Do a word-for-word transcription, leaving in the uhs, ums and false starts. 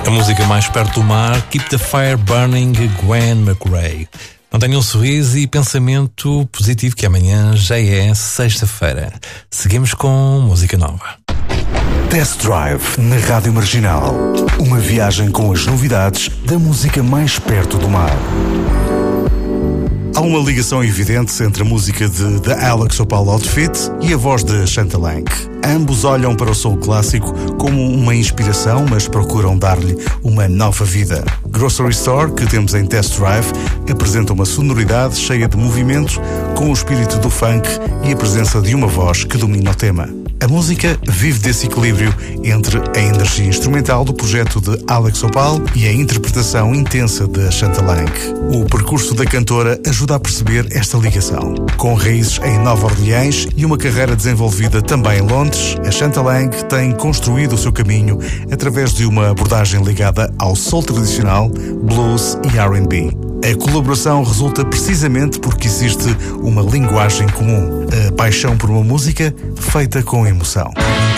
A música mais perto do mar, Keep the Fire Burning, Gwen McRae. Mantenha um sorriso e pensamento positivo que amanhã já é sexta-feira. Seguimos com música nova. Test Drive na Rádio Marginal. Uma viagem com as novidades da música mais perto do mar. Há uma ligação evidente entre a música de The Alex Opal Outfit e a voz de Chantal Lang. Ambos olham para o soul clássico como uma inspiração, mas procuram dar-lhe uma nova vida. Grocery Store, que temos em Test Drive, apresenta uma sonoridade cheia de movimentos, com o espírito do funk e a presença de uma voz que domina o tema. A música vive desse equilíbrio entre a energia instrumental do projeto de Alex Opal e a interpretação intensa de Chantal Lang. O percurso da cantora ajuda a perceber esta ligação. Com raízes em Nova Orleans e uma carreira desenvolvida também em Londres, a Chantal Lang tem construído o seu caminho através de uma abordagem ligada ao soul tradicional, blues e R and B. A colaboração resulta precisamente porque existe uma linguagem comum, a paixão por uma música feita com emoção.